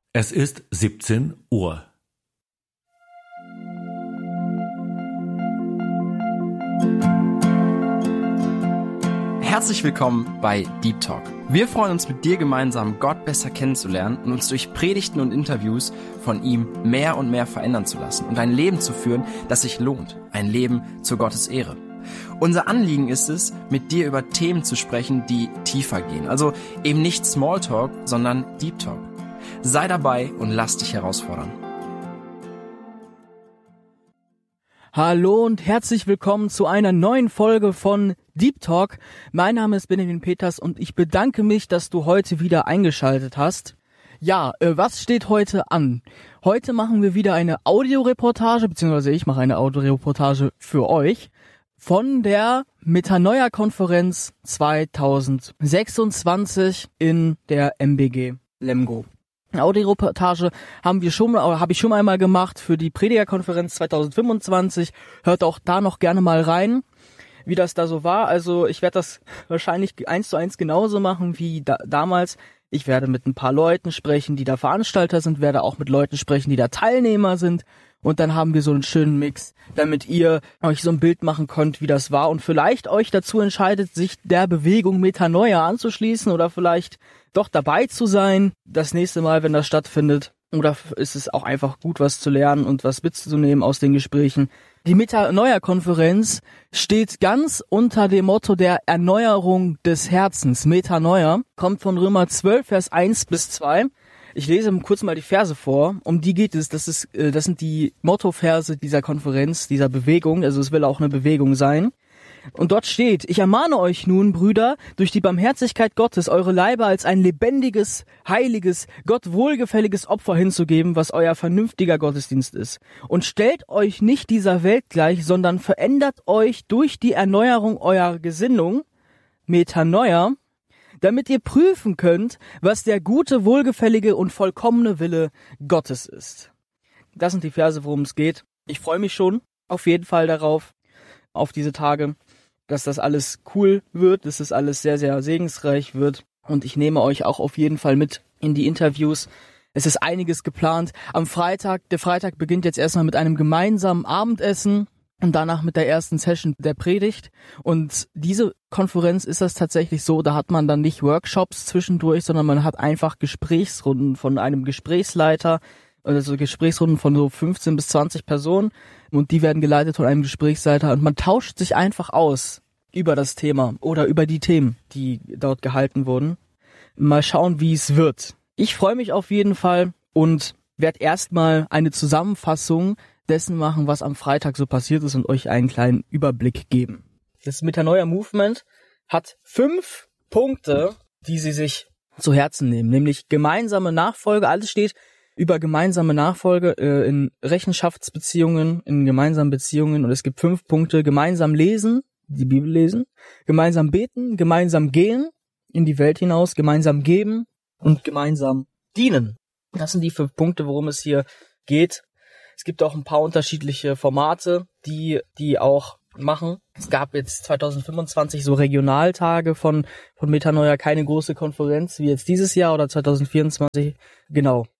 Es ist 17 Uhr. Herzlich willkommen bei Deep Talk. Wir freuen uns, mit dir gemeinsam Gott besser kennenzulernen und uns durch Predigten und Interviews von ihm mehr und mehr verändern zu lassen und ein Leben zu führen, das sich lohnt. Ein Leben zu Gottes Ehre. Unser Anliegen ist es, mit dir über Themen zu sprechen, die tiefer gehen. Also eben nicht Smalltalk, sondern Deep Talk. Sei dabei und lass dich herausfordern. Hallo und herzlich willkommen zu einer neuen Folge von Deep Talk. Mein Name ist Benjamin Peters und ich bedanke mich, dass du heute wieder eingeschaltet hast. Ja, was steht heute an? Heute machen wir wieder eine Audioreportage, beziehungsweise ich mache eine Audioreportage für euch von der Metanoia-Konferenz 2026 in der MBG Lemgo. Eine Audioreportage habe ich schon einmal gemacht für die Predigerkonferenz 2025. Hört auch da noch gerne mal rein, wie das da so war. Also ich werde das wahrscheinlich 1:1 genauso machen wie damals. Ich werde mit ein paar Leuten sprechen, die da Veranstalter sind, werde auch mit Leuten sprechen, die da Teilnehmer sind. Und dann haben wir so einen schönen Mix, damit ihr euch so ein Bild machen könnt, wie das war. Und vielleicht euch dazu entscheidet, sich der Bewegung Metanoia anzuschließen oder vielleicht doch dabei zu sein, das nächste Mal, wenn das stattfindet. Oder ist es auch einfach gut, was zu lernen und was mitzunehmen aus den Gesprächen. Die Metanoia-Konferenz steht ganz unter dem Motto der Erneuerung des Herzens. Metanoia kommt von Römer 12, Vers 1-2. Ich lese kurz mal die Verse vor, um die geht es. Das sind die Mottoverse dieser Konferenz, dieser Bewegung. Also es will auch eine Bewegung sein. Und dort steht: Ich ermahne euch nun, Brüder, durch die Barmherzigkeit Gottes, eure Leiber als ein lebendiges, heiliges, Gott wohlgefälliges Opfer hinzugeben, was euer vernünftiger Gottesdienst ist. Und stellt euch nicht dieser Welt gleich, sondern verändert euch durch die Erneuerung eurer Gesinnung, Metanoia, damit ihr prüfen könnt, was der gute, wohlgefällige und vollkommene Wille Gottes ist. Das sind die Verse, worum es geht. Ich freue mich schon auf jeden Fall darauf, auf diese Tage, dass das alles cool wird, dass das alles sehr, sehr segensreich wird. Und ich nehme euch auch auf jeden Fall mit in die Interviews. Es ist einiges geplant. Der Freitag beginnt jetzt erstmal mit einem gemeinsamen Abendessen und danach mit der ersten Session der Predigt. Und diese Konferenz ist das tatsächlich so, da hat man dann nicht Workshops zwischendurch, sondern man hat einfach Gesprächsrunden von einem Gesprächsleiter, also Gesprächsrunden von so 15 bis 20 Personen, und die werden geleitet von einem Gesprächsleiter und man tauscht sich einfach aus über das Thema oder über die Themen, die dort gehalten wurden. Mal schauen, wie es wird. Ich freue mich auf jeden Fall und werde erstmal eine Zusammenfassung dessen machen, was am Freitag so passiert ist und euch einen kleinen Überblick geben. Das Metanoia Movement hat 5 Punkte, die sie sich zu Herzen nehmen, nämlich gemeinsame Nachfolge. Alles steht über gemeinsame Nachfolge in Rechenschaftsbeziehungen, in gemeinsamen Beziehungen, und es gibt 5 Punkte: gemeinsam lesen, die Bibel lesen, gemeinsam beten, gemeinsam gehen in die Welt hinaus, gemeinsam geben und gemeinsam dienen. Das sind die 5 Punkte, worum es hier geht. Es gibt auch ein paar unterschiedliche Formate, die auch machen. Es gab jetzt 2025 so Regionaltage von Metanoia, keine große Konferenz wie jetzt dieses Jahr, oder 2024. Genau.